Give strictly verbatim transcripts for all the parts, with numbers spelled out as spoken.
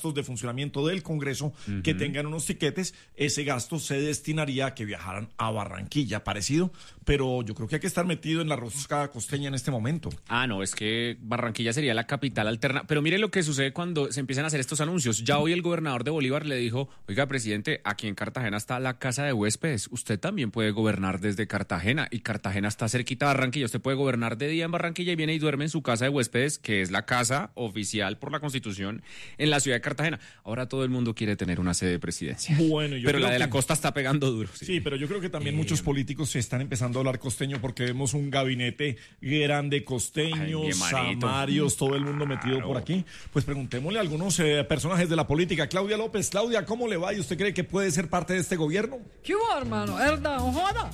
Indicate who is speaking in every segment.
Speaker 1: gastos de funcionamiento del Congreso uh-huh. que tengan unos tiquetes, ese gasto se destinaría a que viajaran a Barranquilla, parecido, pero yo creo que hay que estar metido en la rosca costeña en este momento.
Speaker 2: Ah, no, es que Barranquilla sería la capital alterna, pero mire lo que sucede cuando se empiezan a hacer estos anuncios. Ya hoy el gobernador de Bolívar le dijo, oiga, presidente, aquí en Cartagena está la casa de huéspedes, usted también puede gobernar desde Cartagena, y Cartagena está cerquita de Barranquilla, usted puede gobernar de día en Barranquilla y viene y duerme en su casa de huéspedes, que es la casa oficial por la Constitución en la ciudad de Cartagena. Ahora todo el mundo quiere tener una sede de presidencia.
Speaker 1: Bueno, yo
Speaker 2: pero la de
Speaker 1: que...
Speaker 2: la costa está pegando duro.
Speaker 1: Sí, sí, pero yo creo que también eh... muchos políticos se están empezando a hablar costeño porque vemos un gabinete grande, costeños, samarios, todo el mundo metido claro. por aquí. Pues preguntémosle a algunos eh, personajes de la política. Claudia López, Claudia, ¿cómo le va? ¿Y usted cree que puede ser parte de este gobierno?
Speaker 3: ¿Qué hubo, hermano? ¿Herda o joda?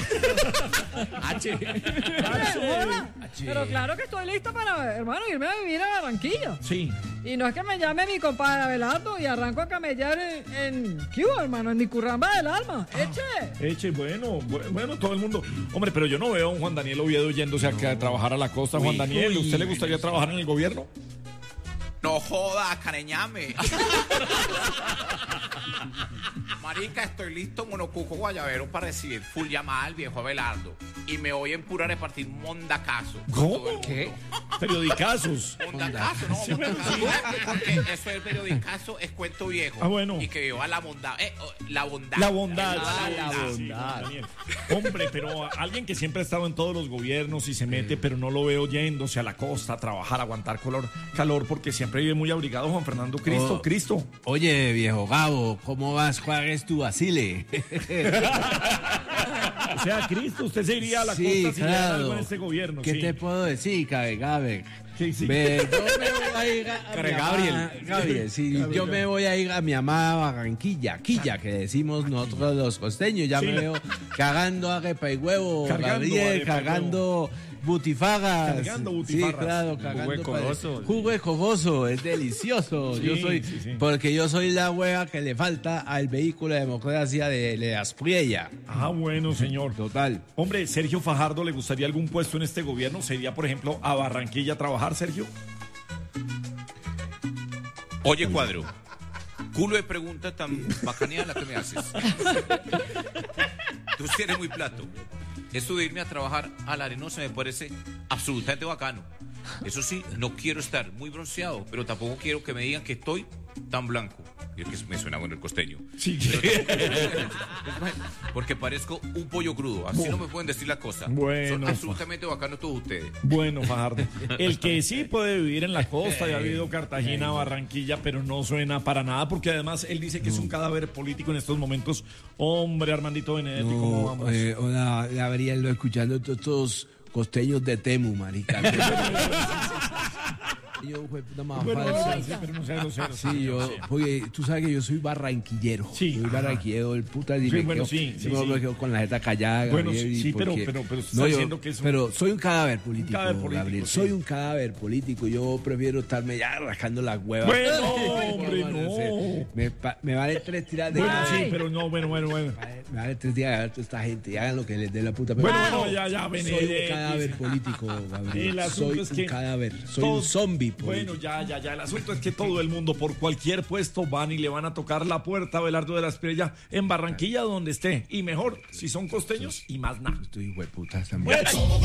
Speaker 2: H.
Speaker 3: Pero claro que estoy lista para, hermano, irme a vivir a Barranquilla.
Speaker 1: Sí.
Speaker 3: Y no es que me llame mi compadre Abelardo y arranco a camellar en, en ¿qué hubo, hermano? En mi curramba del alma. Eche.
Speaker 1: Eche, bueno, bueno, todo el mundo. Hombre, pero yo no veo a un Juan Daniel Oviedo yéndose a, a trabajar a la costa. Uy, Juan Daniel, ¿usted uy, le gustaría uy, trabajar en el gobierno?
Speaker 4: No joda, careñame. Marica, estoy listo, monocuco guayabero, para recibir full llamada al viejo Abelardo. Y me voy a empurar a repartir mondacazo.
Speaker 1: ¿Cómo? ¿Qué? Periodicazos.
Speaker 4: Mondacazo, no, sí, mondacazo. Sí. Porque eso del periodicazo es cuento viejo.
Speaker 1: Ah, bueno.
Speaker 4: Y que viva la bondad. Eh, la bondad.
Speaker 1: La bondad.
Speaker 4: La,
Speaker 1: la,
Speaker 4: la
Speaker 1: bondad. Sí, hombre, pero alguien que siempre ha estado en todos los gobiernos y se mete, pero no lo veo yéndose a la costa a trabajar, a aguantar calor, calor porque siempre vive muy abrigado Juan Fernando Cristo. Oh, Cristo.
Speaker 5: Oye, viejo Gabo, ¿cómo vas? ¿Cuál es tu vacile?
Speaker 1: O sea, Cristo, usted se iría a la
Speaker 5: sí,
Speaker 1: costa si
Speaker 5: claro.
Speaker 1: le algo en este gobierno.
Speaker 5: ¿Qué
Speaker 1: sí.
Speaker 5: te puedo decir, Gabe? Gabe?
Speaker 1: Sí, sí.
Speaker 5: Me, yo me voy a ir a, a
Speaker 2: mi Gabriel.
Speaker 5: Amada, Gabriel, sí, Gabriel. Yo me voy a ir a mi amada Barranquilla, Quilla, que decimos nosotros los costeños. Ya sí. me veo cagando arepa y huevo, cargando Gabriel, cagando butifarras.
Speaker 1: Cargando butifarras.
Speaker 5: Sí, claro, cagando.
Speaker 2: Jugo de cogoso.
Speaker 5: Jugo de cogoso, es delicioso. Sí, yo soy, sí, sí. Porque yo soy la hueva que le falta al vehículo de democracia de, de Aspriella.
Speaker 1: Ah, bueno, señor.
Speaker 5: Total.
Speaker 1: Hombre, Sergio Fajardo, ¿le gustaría algún puesto en este gobierno? ¿Sería, por ejemplo, a Barranquilla a trabajar, Sergio?
Speaker 4: Oye, Cuadro, culo de pregunta tan bacanía la que me haces. Tú sí eres muy plato. Eso de irme a trabajar a la Arenosa me parece absolutamente bacano. Eso sí, no quiero estar muy bronceado, pero tampoco quiero que me digan que estoy tan blanco. Y es que me suena bueno el costeño.
Speaker 1: Sí.
Speaker 4: Porque parezco un pollo crudo. Así bueno. no me pueden decir la cosa.
Speaker 1: Bueno.
Speaker 4: Son absolutamente bacanos todos ustedes.
Speaker 1: Bueno, Fajardo. El que sí puede vivir en la costa, ya ha vivido Cartagena, Barranquilla, pero no suena para nada, porque además él dice que es un cadáver político en estos momentos. Hombre, Armandito Benedetti,
Speaker 5: no,
Speaker 1: ¿cómo vamos?
Speaker 5: Eh, hola, Gabriel, escuchando todos estos costeños de Temu, marica. Yo, fue puta más
Speaker 1: bueno,
Speaker 5: falsa.
Speaker 1: Sí, pero no sea grosero.
Speaker 5: Sí, yo, sí. Oye, tú sabes que yo soy barranquillero.
Speaker 1: Sí.
Speaker 5: Soy barranquillero, el puta.
Speaker 1: Sí,
Speaker 5: me
Speaker 1: bueno,
Speaker 5: quedo,
Speaker 1: sí, sí,
Speaker 5: me
Speaker 1: sí.
Speaker 5: quedo con la jeta callada,
Speaker 1: bueno,
Speaker 5: Gabriel.
Speaker 1: Sí,
Speaker 5: porque,
Speaker 1: pero, pero, pero,
Speaker 5: no, yo,
Speaker 1: que es un...
Speaker 5: pero soy un cadáver político,
Speaker 1: un cadáver político
Speaker 5: Gabriel.
Speaker 1: Sí.
Speaker 5: Soy un cadáver político. Yo prefiero estarme ya rascando las huevas.
Speaker 1: Bueno, hombre, no.
Speaker 5: Me, me vale tres tiras de
Speaker 1: bueno,
Speaker 5: cara.
Speaker 1: sí, pero no, bueno, bueno, bueno.
Speaker 5: Me vale tres tiras de cara a toda esta gente. Y hagan lo que les dé la puta.
Speaker 1: Bueno, bueno, ya, ya,
Speaker 5: Benedetti. Soy un cadáver político, Gabriel. Soy
Speaker 1: es
Speaker 5: un
Speaker 1: que
Speaker 5: cadáver. Soy
Speaker 1: todo,
Speaker 5: un zombie político.
Speaker 1: Bueno, ya, ya, ya. El asunto es que todo el mundo por cualquier puesto van y le van a tocar la puerta a Abelardo de la Espriella en Barranquilla, donde esté. Y mejor, si son costeños y más nada.
Speaker 5: Estoy hijo de puta.